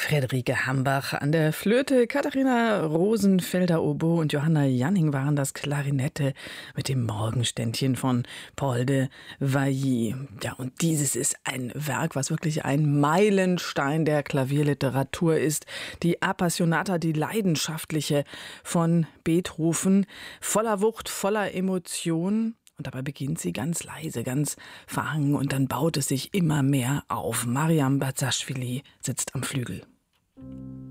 Friederike Hambach an der Flöte, Katharina Rosenfelder Oboe und Johanna Janning waren das Klarinette mit dem Morgenständchen von Paul de Vailly. Ja, und dieses ist ein Werk, was wirklich ein Meilenstein der Klavierliteratur ist. Die Appassionata, die Leidenschaftliche von Beethoven, voller Wucht, voller Emotion. Und dabei beginnt sie ganz leise, ganz verhangen und dann baut es sich immer mehr auf. Mariam Barzashvili sitzt am Flügel.